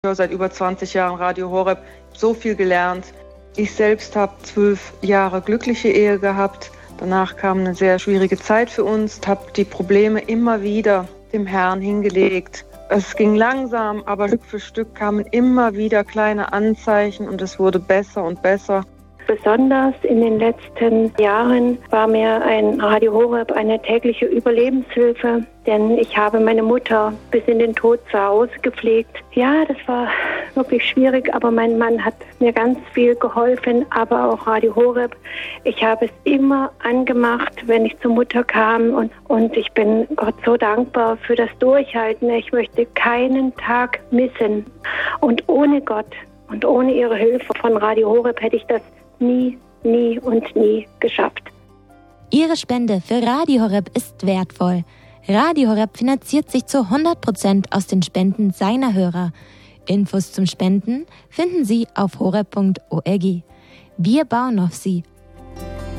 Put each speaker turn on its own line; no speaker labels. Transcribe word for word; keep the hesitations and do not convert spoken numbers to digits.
Ich höre seit über zwanzig Jahren Radio Horeb, so viel gelernt. Ich selbst habe zwölf Jahre glückliche Ehe gehabt. Danach kam eine sehr schwierige Zeit für uns. Ich habe die Probleme immer wieder dem Herrn hingelegt. Es ging langsam, aber Stück für Stück kamen immer wieder kleine Anzeichen und es wurde besser und besser.
Besonders in den letzten Jahren war mir ein Radio Horeb eine tägliche Überlebenshilfe, denn ich habe meine Mutter bis in den Tod zu Hause gepflegt. Ja, das war wirklich schwierig, aber mein Mann hat mir ganz viel geholfen, aber auch Radio Horeb. Ich habe es immer angemacht, wenn ich zur Mutter kam und, und ich bin Gott so dankbar für das Durchhalten. Ich möchte keinen Tag missen. Und ohne Gott und ohne ihre Hilfe von Radio Horeb hätte ich das nie, nie und nie geschafft.
Ihre Spende für Radio Horeb ist wertvoll. Radio Horeb finanziert sich zu hundert Prozent aus den Spenden seiner Hörer. Infos zum Spenden finden Sie auf horeb punkt org. Wir bauen auf Sie.